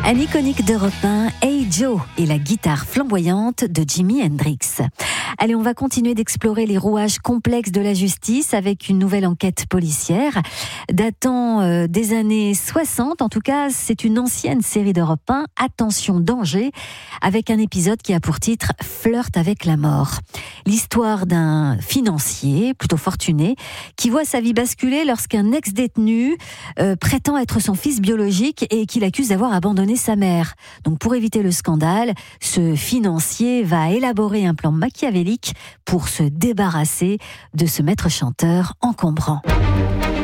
Un iconique d'Europe 1, Hey Joe et la guitare flamboyante de Jimi Hendrix. Allez, on va continuer d'explorer les rouages complexes de la justice avec une nouvelle enquête policière datant des années 60. En tout cas, c'est une ancienne série d'Europe 1, Attention danger, avec un épisode qui a pour titre Flirt avec la mort. L'histoire d'un financier plutôt fortuné qui voit sa vie basculer lorsqu'un ex-détenu prétend être son fils biologique et qu'il accuse d'avoir abandonné sa mère. Donc pour éviter le scandale, ce financier va élaborer un plan machiavélique pour se débarrasser de ce maître chanteur encombrant.